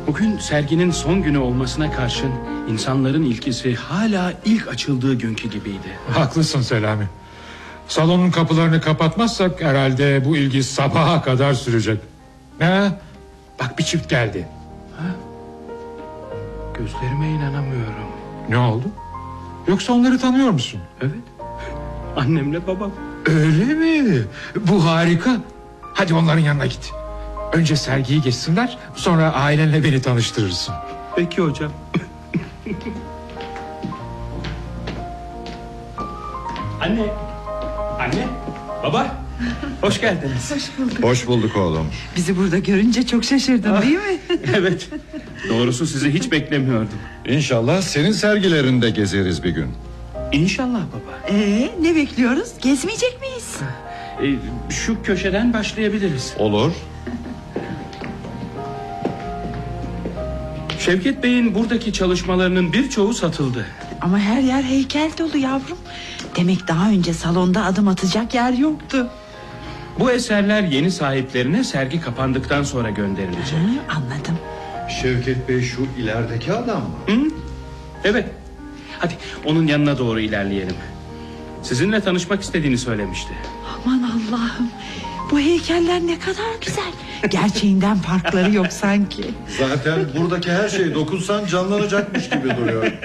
Bugün serginin son günü olmasına karşın insanların ilgisi hala ilk açıldığı günkü gibiydi. Haklısın Selami. Salonun kapılarını kapatmazsak herhalde bu ilgi sabaha kadar sürecek. Bak bir çift geldi. Gözlerime inanamıyorum. Ne oldu? Yoksa onları tanıyor musun? Evet. Annemle babam. Öyle mi? Bu harika. Hadi onların yanına git. Önce sergiyi geçsinler, sonra ailenle beni tanıştırırsın. Peki hocam. Anne. Anne. Baba. Hoş geldiniz. Hoş bulduk. Hoş bulduk oğlum. Bizi burada görünce çok şaşırdın değil mi? Evet. Doğrusu sizi hiç beklemiyordum. İnşallah senin sergilerinde gezeriz bir gün. İnşallah baba. Ne bekliyoruz? Gezmeyecek miyiz? Şu köşeden başlayabiliriz. Olur. Şevket Bey'in buradaki çalışmalarının birçoğu satıldı. Ama her yer heykel dolu yavrum. Demek daha önce salonda adım atacak yer yoktu. Bu eserler yeni sahiplerine sergi kapandıktan sonra gönderilecek. Anladım. Şevket Bey şu ilerideki adam mı? Evet. Hadi onun yanına doğru ilerleyelim. Sizinle tanışmak istediğini söylemişti. Aman Allah'ım. Bu heykeller ne kadar güzel. Gerçeğinden farkları yok sanki. Zaten buradaki her şey dokunsan canlanacakmış gibi duruyor.